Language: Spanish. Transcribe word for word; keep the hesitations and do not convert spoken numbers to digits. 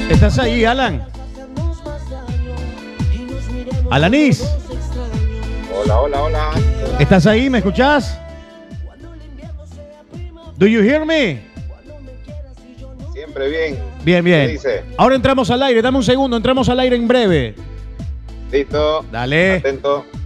¿Estás ahí, Alan? Alanis. Hola, hola, hola. ¿Estás ahí? ¿Me escuchás? Do you hear me? Siempre bien. Bien, bien. ¿Qué dice? Ahora entramos al aire. Dame un segundo. Entramos al aire en breve. Listo. Dale. Atento.